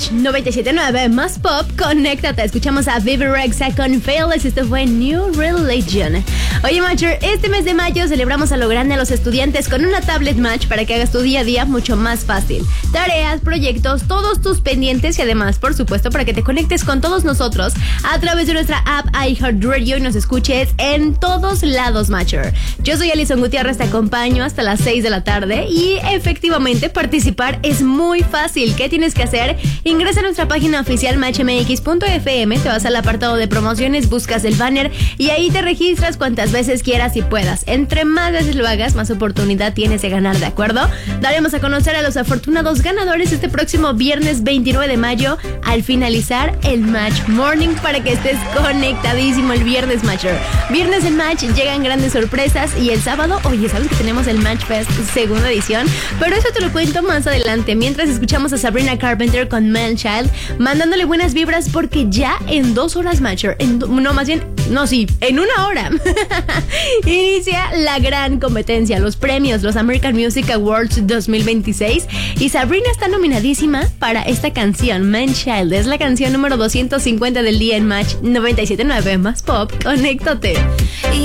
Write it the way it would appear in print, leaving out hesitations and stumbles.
Match 97.9 más pop, conéctate. Escuchamos a Bebe Rexha con Fearless. Esto fue New Religion. Oye, Matcher, este mes de mayo celebramos a lo grande a los estudiantes con una tablet Match para que hagas tu día a día mucho más fácil. Tareas, proyectos, todos tus pendientes y además, por supuesto, para que te conectes con todos nosotros a través de nuestra app iHeartRadio y nos escuches en todos lados, Matcher. Yo soy Alison Gutiérrez, te acompaño hasta las 6 de la tarde y efectivamente participar es muy fácil. ¿Qué tienes que hacer? Ingresa a nuestra página oficial matchmx.fm, te vas al apartado de promociones, buscas el banner y ahí te registras cuantas veces quieras y puedas. Entre más veces lo hagas, más oportunidad tienes de ganar, ¿de acuerdo? Daremos a conocer a los afortunados ganadores este próximo viernes 29 de mayo al finalizar el Match Morning para que estés conectadísimo el viernes, Matcher. Viernes en Match llegan grandes sorpresas y el sábado, oye, ¿sabes que tenemos el Match Fest segunda edición? Pero eso te lo cuento más adelante, mientras escuchamos a Sabrina Carpenter con Man Child, mandándole buenas vibras porque ya en 2 horas, Matcher, en una hora inicia la gran competencia, los premios, los American Music Awards 2026 y Sabrina está nominadísima para esta canción, Man Child. Es la canción número 250 del día en Match 97.9 más pop. Conéctate.